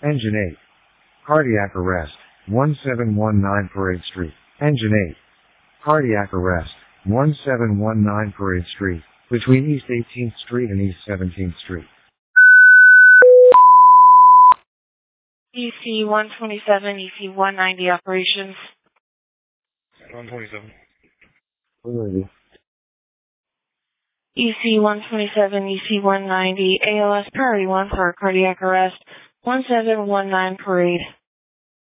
Engine 8. Cardiac arrest. 1719 Parade Street. Engine 8. Cardiac arrest. 1719 Parade Street, between East 18th Street and East 17th Street. EC 127, EC 190 operations. 127. EC 127, EC 190, ALS priority 1 for cardiac arrest, 1719 Parade.